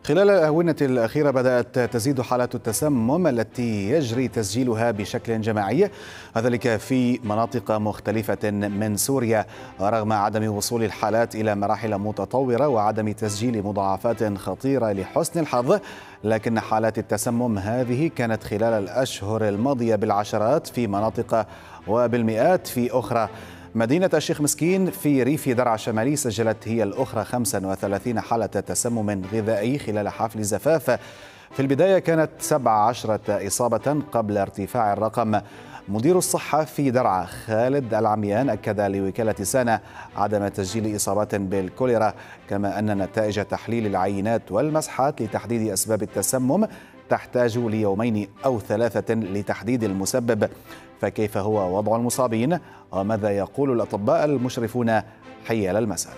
خلال الآونة الأخيرة بدأت تزيد حالات التسمم التي يجري تسجيلها بشكل جماعي، وذلك في مناطق مختلفة من سوريا، رغم عدم وصول الحالات إلى مراحل متطورة وعدم تسجيل مضاعفات خطيرة لحسن الحظ. لكن حالات التسمم هذه كانت خلال الأشهر الماضية بالعشرات في مناطق وبالمئات في أخرى. مدينة الشيخ مسكين في ريف درعا الشمالي سجلت هي الأخرى 35 حالة تسمم غذائي خلال حفل زفاف. في البداية كانت 17 إصابة قبل ارتفاع الرقم. مدير الصحة في درعا خالد العميان أكد لوكالة سانا عدم تسجيل إصابات بالكوليرا، كما أن نتائج تحليل العينات والمسحات لتحديد أسباب التسمم تحتاج ليومين أو 3 لتحديد المسبب. فكيف هو وضع المصابين وماذا يقول الأطباء المشرفون حيال المسألة؟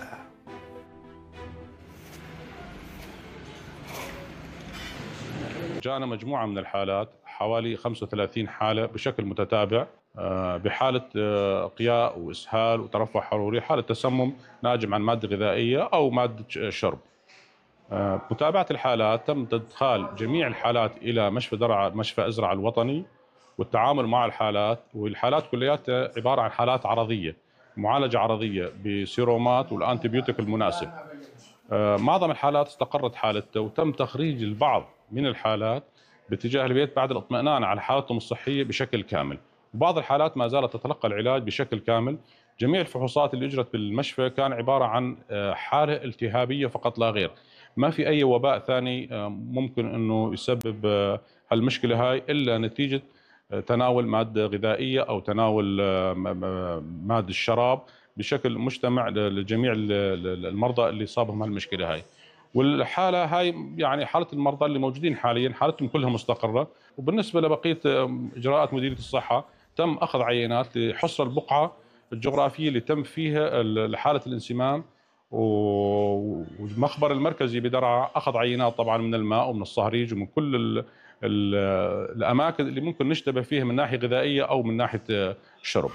جاءنا مجموعة من الحالات، حوالي 35 حالة بشكل متتابع، بحالة قياء وإسهال وترفع حروري، حالة تسمم ناجم عن مادة غذائية أو مادة شرب. متابعة الحالات تم إدخال جميع الحالات إلى مشفى درعا، مشفى أزرع الوطني، والتعامل مع الحالات، والحالات كلياتها عبارة عن حالات عرضية، معالجة عرضية بسيرومات والأنتيبيوتيك المناسب. معظم الحالات استقرت حالتها وتم تخريج البعض من الحالات باتجاه البيت بعد الاطمئنان على حالتهم الصحية بشكل كامل. وبعض الحالات ما زالت تتلقى العلاج بشكل كامل. جميع الفحوصات اللي اجرت بالمشفى كان عبارة عن حالة التهابية فقط لا غير، ما في أي وباء ثاني ممكن أنه يسبب هالمشكلة هاي إلا نتيجة تناول مادة غذائية أو تناول مادة الشراب بشكل مجتمع لجميع المرضى اللي صابهم هالمشكلة هاي. والحالة هاي يعني حالة المرضى اللي موجودين حاليا حالتهم كلها مستقرة. وبالنسبة لبقية إجراءات مديرية الصحة تم أخذ عينات لحصر البقعة الجغرافية اللي تم فيها حالة الانسمام، والمخبر المركزي بدرعا أخذ عينات طبعا من الماء ومن الصهريج ومن كل الأماكن اللي ممكن نشتبه فيها من ناحية غذائية أو من ناحية الشرب.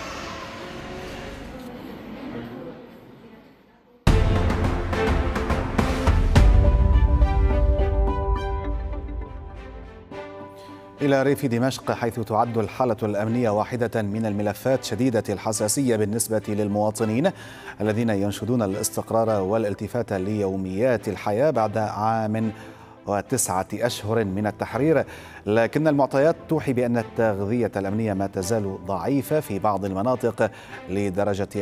إلى ريف دمشق، حيث تعد الحالة الأمنية واحدة من الملفات شديدة الحساسية بالنسبة للمواطنين الذين ينشدون الاستقرار والالتفات ليوميات الحياة بعد عام و9 أشهر من التحرير. لكن المعطيات توحي بأن التغذية الأمنية ما تزال ضعيفة في بعض المناطق لدرجة